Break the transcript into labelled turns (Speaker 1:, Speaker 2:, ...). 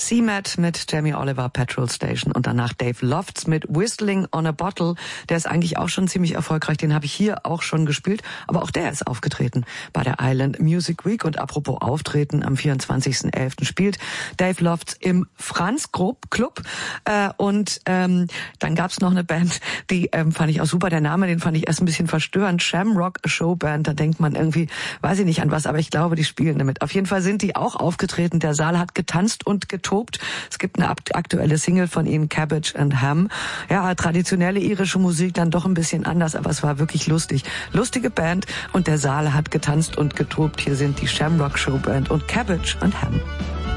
Speaker 1: C-Mat mit Jamie Oliver, Petrol Station und danach Dave Lofts mit Whistling on a Bottle. Der ist eigentlich auch schon ziemlich erfolgreich, den habe ich hier auch schon gespielt, aber auch der ist aufgetreten bei der Island Music Week. Und apropos Auftreten, am 24.11. spielt Dave Lofts im Franz Club und dann gab's noch eine Band, die fand ich auch super, der Name, den fand ich erst ein bisschen verstörend, Shamrock Showband, da denkt man irgendwie, weiß ich nicht an was, aber ich glaube, die spielen damit. Auf jeden Fall sind die auch aufgetreten, der Saal hat getanzt und getobt. Es gibt eine aktuelle Single von ihnen, Cabbage and Ham. Ja, traditionelle irische Musik, dann doch ein bisschen anders, aber es war wirklich lustig. Lustige Band und der Saal hat getanzt und getobt. Hier sind die Shamrock Showband und Cabbage and Ham.